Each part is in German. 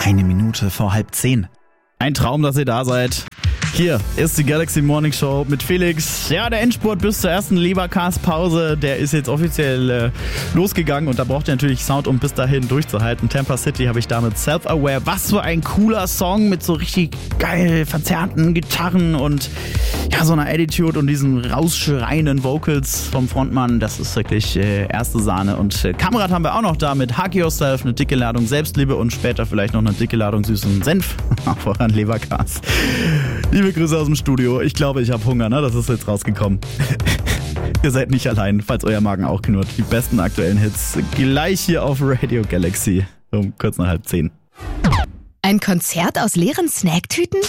Eine Minute vor 9:30. Ein Traum, dass ihr da seid. Hier ist die Galaxy Morning Show mit Felix. Ja, der Endspurt bis zur ersten Leberkas-Pause, der ist jetzt offiziell losgegangen und da braucht ihr natürlich Sound, um bis dahin durchzuhalten. Tampa City habe ich damit Self-Aware. Was für ein cooler Song mit so richtig geil verzerrten Gitarren und ja, so einer Attitude und diesen rausschreienden Vocals vom Frontmann. Das ist wirklich erste Sahne. Und Kamerad haben wir auch noch da mit Hug Yourself, eine dicke Ladung Selbstliebe und später vielleicht noch eine dicke Ladung süßen Senf auf euren Leberkas. Liebe Grüße aus dem Studio. Ich glaube, ich habe Hunger, ne? Das ist jetzt rausgekommen. Ihr seid nicht allein, falls euer Magen auch knurrt. Die besten aktuellen Hits gleich hier auf Radio Galaxy um kurz nach 9:30. Ein Konzert aus leeren Snacktüten?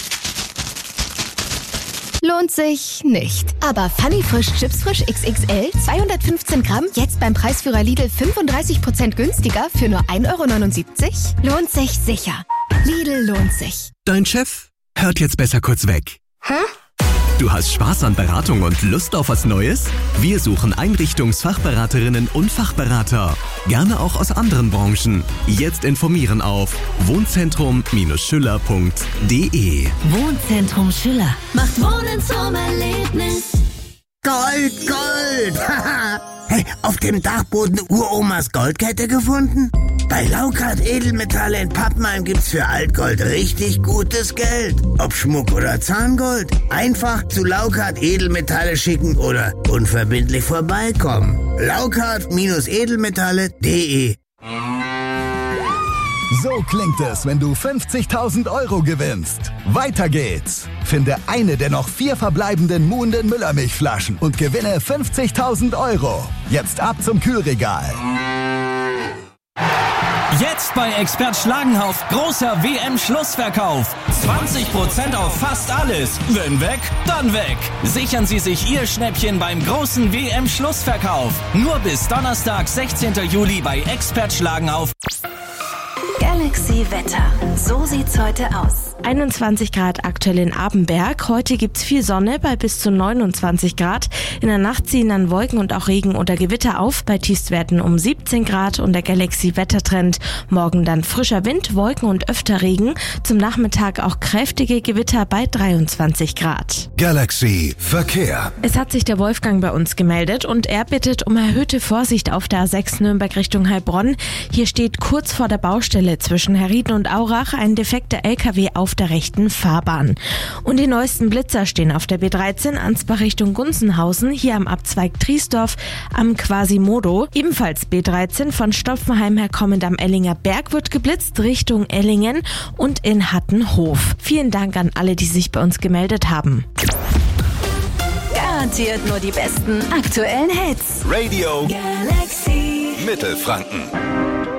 Lohnt sich nicht. Aber Funny Frisch Chips Frisch XXL 215 Gramm jetzt beim Preisführer Lidl 35% günstiger für nur 1,79 €? Lohnt sich sicher. Lidl lohnt sich. Dein Chef hört jetzt besser kurz weg. Hä? Du hast Spaß an Beratung und Lust auf was Neues? Wir suchen Einrichtungsfachberaterinnen und Fachberater. Gerne auch aus anderen Branchen. Jetzt informieren auf wohnzentrum-schüller.de. Wohnzentrum Schüller macht Wohnen zum Erlebnis. Gold, Gold! Hey, auf dem Dachboden Uromas Goldkette gefunden? Bei Laukart Edelmetalle in Pappenheim gibt's für Altgold richtig gutes Geld. Ob Schmuck oder Zahngold. Einfach zu Laukart Edelmetalle schicken oder unverbindlich vorbeikommen. Laukart-edelmetalle.de. So klingt es, wenn du 50.000 € gewinnst. Weiter geht's. Finde eine der noch 4 verbleibenden Muhnden Müllermilchflaschen und gewinne 50.000 €. Jetzt ab zum Kühlregal. Jetzt bei Expert Schlagenhauf großer WM-Schlussverkauf. 20% auf fast alles. Wenn weg, dann weg. Sichern Sie sich Ihr Schnäppchen beim großen WM-Schlussverkauf. Nur bis Donnerstag, 16. Juli bei Expert Schlagenhauf. Galaxy Wetter. So sieht's heute aus. 21 Grad aktuell in Abenberg. Heute gibt's viel Sonne bei bis zu 29 Grad. In der Nacht ziehen dann Wolken und auch Regen oder Gewitter auf bei Tiefstwerten um 17 Grad und der Galaxy Wettertrend. Morgen dann frischer Wind, Wolken und öfter Regen. Zum Nachmittag auch kräftige Gewitter bei 23 Grad. Galaxy Verkehr. Es hat sich der Wolfgang bei uns gemeldet und er bittet um erhöhte Vorsicht auf der A6 Nürnberg Richtung Heilbronn. Hier steht kurz vor der Baustelle zwischen Herrieden und Aurach ein defekter LKW auf der rechten Fahrbahn. Und die neuesten Blitzer stehen auf der B13 Ansbach Richtung Gunzenhausen, hier am Abzweig Triesdorf am Quasimodo. Ebenfalls B13 von Stopfenheim her kommend am Ellinger Berg wird geblitzt Richtung Ellingen und in Hattenhof. Vielen Dank an alle, die sich bei uns gemeldet haben. Garantiert nur die besten aktuellen Hits. Radio Galaxy Mittelfranken.